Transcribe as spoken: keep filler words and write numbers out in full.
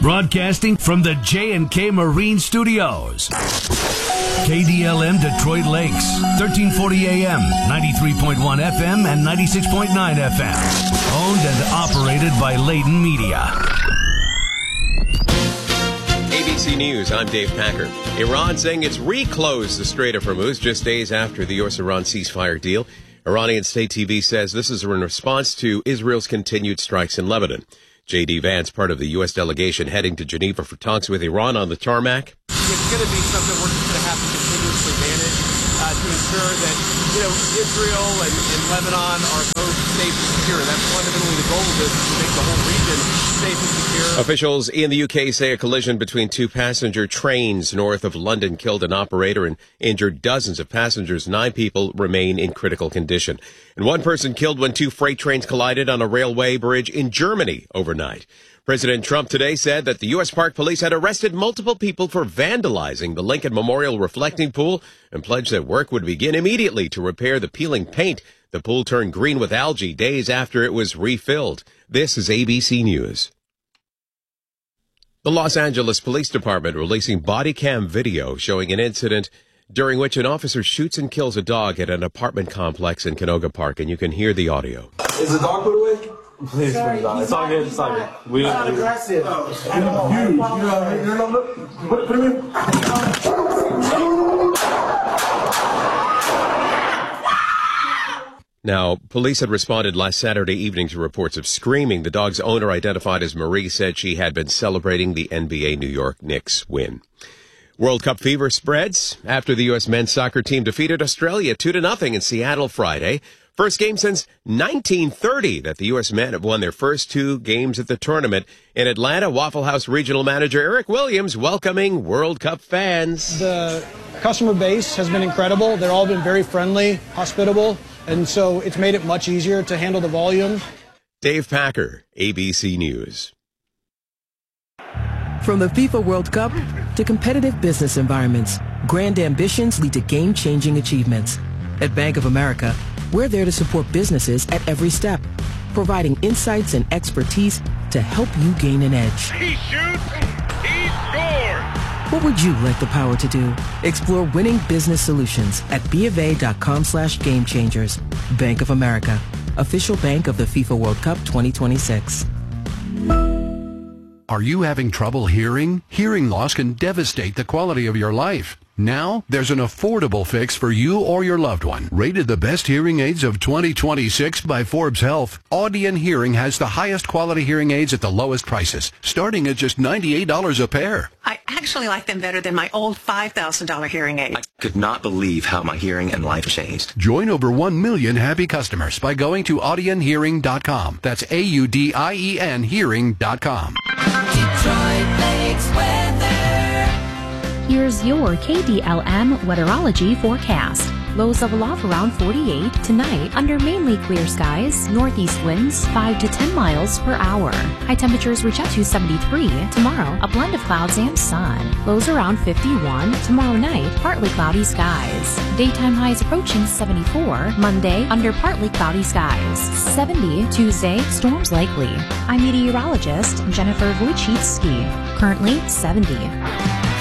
Broadcasting from the J and K Marine Studios. K D L M Detroit Lakes, thirteen forty A M, ninety-three point one F M, and ninety-six point nine F M. Owned and operated by Layton Media. A B C News, I'm Dave Packer. Iran saying it's reclosed the Strait of Hormuz just days after the U S-Iran ceasefire deal. Iranian state T V says this is in response to Israel's continued strikes in Lebanon. J D. Vance, part of the U S delegation heading to Geneva for talks with Iran on the tarmac. It's going to be something we're just going to have to continuously manage uh, to ensure that, you know, Israel and, and Lebanon are both safe and secure. That's fundamentally the goal of this, is to make the whole region safe and secure. Officials in the U K say a collision between two passenger trains north of London killed an operator and injured dozens of passengers. Nine people remain in critical condition. And one person killed when two freight trains collided on a railway bridge in Germany overnight. President Trump today said that the U S Park Police had arrested multiple people for vandalizing the Lincoln Memorial reflecting pool and pledged that work would begin immediately to repair the peeling paint. The pool turned green with algae days after it was refilled. This is A B C News. The Los Angeles Police Department releasing body cam video showing an incident during which an officer shoots and kills a dog at an apartment complex in Canoga Park, and you can hear the audio. Is the dog put away? Please put it on. It's all good. It's all good. We not aggressive. You, you, you know, put, put him in. Now, police had responded last Saturday evening to reports of screaming. The dog's owner, identified as Marie, said she had been celebrating the N B A New York Knicks win. World Cup fever spreads after the U S men's soccer team defeated Australia two to nothing in Seattle Friday. First game since nineteen thirty that the U S men have won their first two games at the tournament. In Atlanta, Waffle House regional manager Eric Williams welcoming World Cup fans. The customer base has been incredible. They've all been very friendly, hospitable, and so it's made it much easier to handle the volume. Dave Packer, A B C News. From the FIFA World Cup to competitive business environments, grand ambitions lead to game-changing achievements. At Bank of America, we're there to support businesses at every step, providing insights and expertise to help you gain an edge. He shoots, he scores! What would you like the power to do? Explore winning business solutions at BofA.com slash game changers. Bank of America, official bank of the FIFA World Cup twenty twenty-six. Are you having trouble hearing? Hearing loss can devastate the quality of your life. Now, there's an affordable fix for you or your loved one. Rated the best hearing aids of twenty twenty-six by Forbes Health, Audien Hearing has the highest quality hearing aids at the lowest prices, starting at just ninety-eight dollars a pair. I actually like them better than my old five thousand dollars hearing aid. I could not believe how my hearing and life changed. Join over one million happy customers by going to audien hearing dot com. That's A U D I E N hearing dot com. Detroit Lakes weather. Here's your K D L M weatherology forecast. Lows level off around forty-eight. Tonight, under mainly clear skies, northeast winds five to ten miles per hour. High temperatures reach up to seventy-three. Tomorrow, a blend of clouds and sun. Lows around fifty-one. Tomorrow night, partly cloudy skies. Daytime highs approaching seventy-four. Monday, under partly cloudy skies. seventy. Tuesday, storms likely. I'm meteorologist Jennifer Wojcicki. Currently seventy.